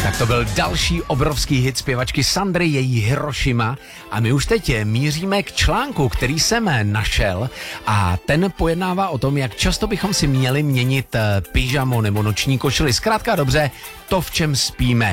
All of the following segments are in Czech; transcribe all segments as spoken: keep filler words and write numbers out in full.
Tak to byl další obrovský hit zpěvačky Sandry, její Hiroshima, a my už teď míříme k článku, který jsem našel, a ten pojednává o tom, jak často bychom si měli měnit pyžamo nebo noční košili. Zkrátka dobře, to, v čem spíme.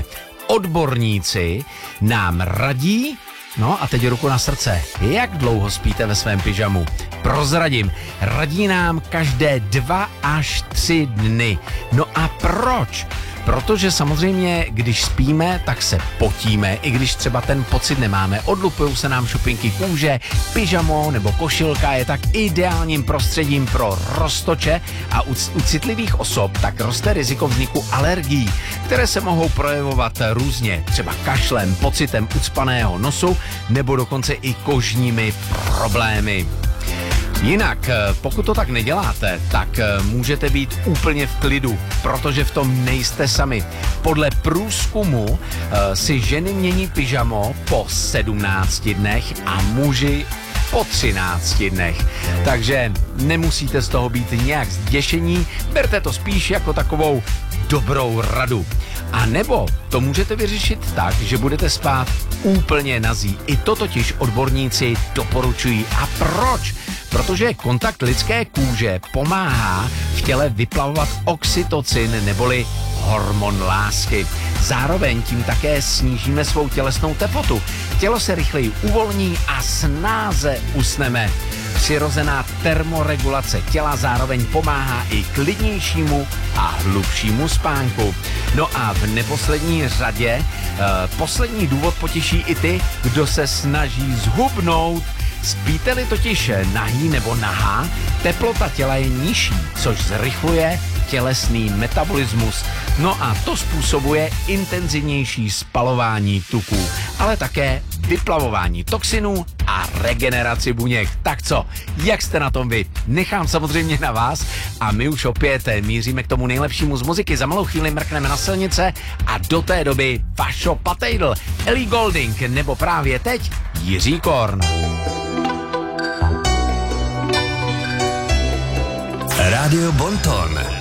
Odborníci nám radí, no a teď ruku na srdce, jak dlouho spíte ve svém pyžamu? Prozradím, radí nám každé dva až tři dny. No a proč? Protože samozřejmě, když spíme, tak se potíme, i když třeba ten pocit nemáme. Odlupují se nám šupinky kůže, pyžamo nebo košilka je tak ideálním prostředím pro roztoče a u, u citlivých osob tak roste riziko vzniku alergií, které se mohou projevovat různě, třeba kašlem, pocitem ucpaného nosu nebo dokonce i kožními problémy. Jinak, pokud to tak neděláte, tak můžete být úplně v klidu, protože v tom nejste sami. Podle průzkumu si ženy mění pyžamo po sedmnácti dnech a muži po třinácti dnech. Takže nemusíte z toho být nějak zděšení, berte to spíš jako takovou dobrou radu. A nebo to můžete vyřešit tak, že budete spát úplně nazí. I to totiž odborníci doporučují. A proč? Protože kontakt lidské kůže pomáhá v těle vyplavovat oxytocin neboli hormon lásky. Zároveň tím také snížíme svou tělesnou teplotu. Tělo se rychleji uvolní a snáze usneme. Přirozená termoregulace těla zároveň pomáhá i klidnějšímu a hlubšímu spánku. No a v neposlední řadě eh, poslední důvod potěší i ty, kdo se snaží zhubnout. Spíte-li totiž nahý nebo nahá, teplota těla je nižší, což zrychluje tělesný metabolismus. No a to způsobuje intenzivnější spalování tuků, ale také vyplavování toxinů a regeneraci buněk. Tak co, jak jste na tom vy? Nechám samozřejmě na vás a my už opět míříme k tomu nejlepšímu z muziky. Za malou chvíli mrkneme na silnice a do té doby Vašo Patejdl, Ellie Goulding nebo právě teď Jiří Korn. Rádio Bonton.